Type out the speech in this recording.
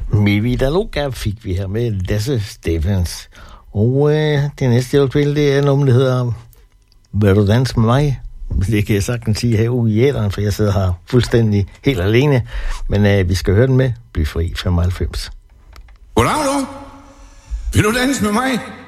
Mi Vida Loca fik vi her med Lasse Steffens. Og det næste, jeg vil spille, det er nummer, der hedder Vil du danse med mig? Det kan jeg sagtens sige herude i æteren, for jeg sidder her fuldstændig helt alene. Men vi skal høre den med Bly Fri 95. Goddag du. Vil du danse med mig?